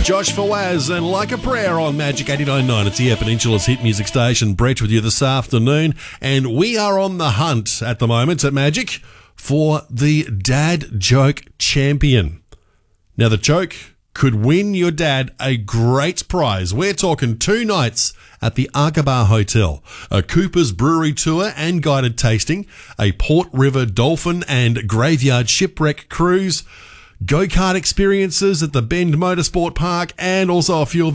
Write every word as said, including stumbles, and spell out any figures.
Josh Fawaz and Like a Prayer on Magic eighty-nine point nine. It's the Eyre Peninsula's hit music station. Brett with you this afternoon. And we are on the hunt at the moment at Magic for the Dad Joke Champion. Now, the joke could win your dad a great prize. We're talking two nights at the Aqaba Hotel, a Cooper's Brewery tour and guided tasting, a Port River Dolphin and Graveyard Shipwreck cruise, go-kart experiences at the Bend Motorsport Park, and also a few